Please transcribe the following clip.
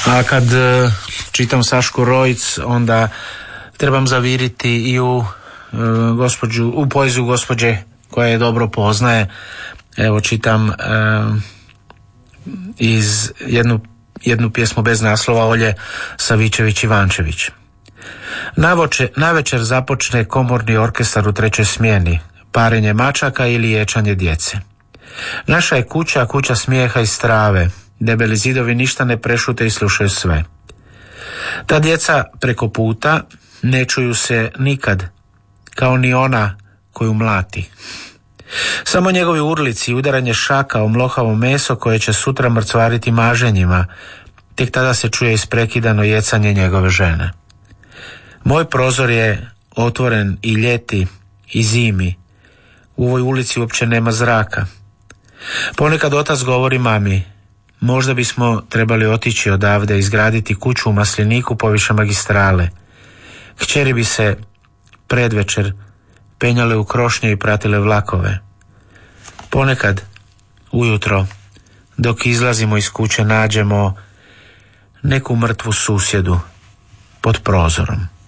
A kad čitam Sašku Rojc, onda trebam zaviriti i u poeziju gospođe koja je dobro poznaje. Evo čitam iz jednu pjesmu bez naslova Olje Savičević-Ivančević. Navečer započne komorni orkestar u 3. smjeni, parenje mačaka ili ječanje djece. Naša je kuća smijeha i strave, debeli zidovi ništa ne prešute i slušaju sve. Ta djeca preko puta ne čuju se nikad, kao ni ona koju mlati. Samo njegovi urlici i udaranje šaka o mlohavo meso koje će sutra mrcvariti maženjima, tek tada se čuje isprekidano jecanje njegove žene. Moj prozor je otvoren i ljeti i zimi. U ovoj ulici uopće nema zraka. Ponekad otac govori mami, možda bismo trebali otići odavde i izgraditi kuću u Masliniku poviše magistrale. Kćeri bi se predvečer penjale u krošnje i pratile vlakove. Ponekad ujutro, dok izlazimo iz kuće, nađemo neku mrtvu susjedu pod prozorom.